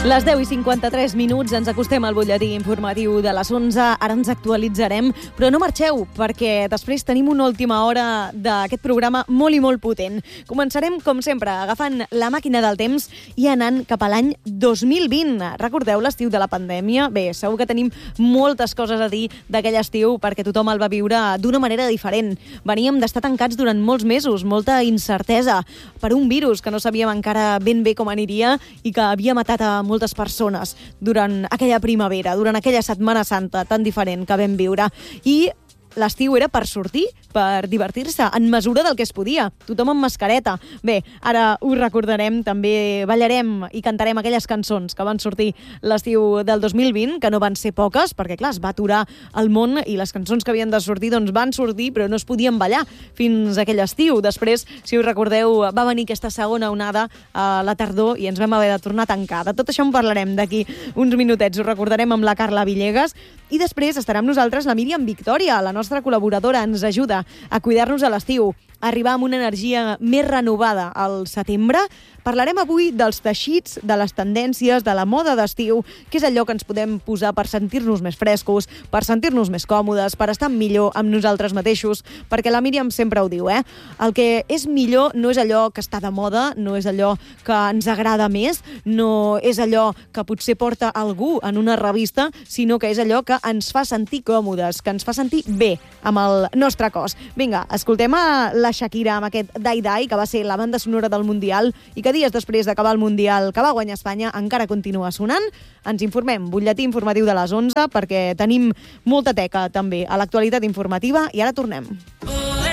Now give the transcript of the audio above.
Les 10:53 ens acostem al butlletí informatiu de les 11. Ara ens actualitzarem, però no marxeu, perquè després tenim una última hora d'aquest programa molt i molt potent. Començarem, com sempre, agafant la màquina del temps i anant cap a l'any 2020. Recordeu l'estiu de la pandèmia? Bé, segur que tenim moltes coses a dir d'aquell estiu, perquè tothom el va viure d'una manera diferent. Veníem d'estar tancats durant molts mesos, molta incertesa, per un virus que no sabíem encara ben bé com aniria i que havia matat a moltes persones durant aquella primavera, durant aquella Setmana Santa tan diferent que vam viure. I l'estiu era per sortir, per divertir-se, en mesura del que es podia. Tothom amb mascareta. Bé, ara ho recordarem, també ballarem i cantarem aquelles cançons que van sortir l'estiu del 2020, que no van ser poques, perquè, clar, es va aturar el món i les cançons que havien de sortir, doncs van sortir, però no es podien ballar fins aquell estiu. Després, si us recordeu, va venir aquesta segona onada a la tardor i ens vam haver de tornar a tancar. De tot això en parlarem d'aquí uns minutets. Ho recordarem amb la Carla Villegas. I després estarà amb nosaltres la Míriam Victòria, la nostra col·laboradora, ens ajuda a cuidar-nos a l'estiu, a arribar amb una energia més renovada al setembre. Parlarem avui dels teixits, de les tendències, de la moda d'estiu, que és allò que ens podem posar per sentir-nos més frescos, per sentir-nos més còmodes, per estar millor amb nosaltres mateixos, perquè la Míriam sempre ho diu, El que és millor no és allò que està de moda, no és allò que ens agrada més, no és allò que potser porta algú en una revista, sinó que és allò que ens fa sentir còmodes, que ens fa sentir bé amb el nostre cos. Vinga, escoltem a la Shakira amb aquest Die Die, que va ser la banda sonora del Mundial i que dies després d'acabar el Mundial que va guanyar Espanya encara continua sonant. Ens informem, butlletí informatiu de les 11, perquè tenim molta teca també a l'actualitat informativa i ara tornem.